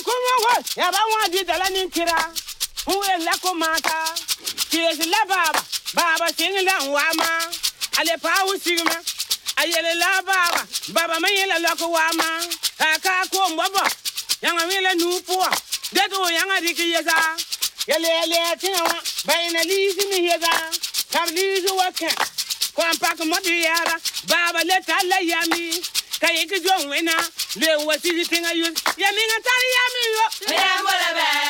kuma ya ba wa di dala nin kira hu la ko mata ki la baba sing la wa ma ale pa wu sigma ayele la baba ma yela la ko wa ma aka ko mbobo yanga wele nu po de do yanga riki yeza yele tinwa bayna lizi mi yeza tablizu waka ko ampak modi yara baba le tala yami kayiki jo wena le wasi tinga yu yami ngatari yami yo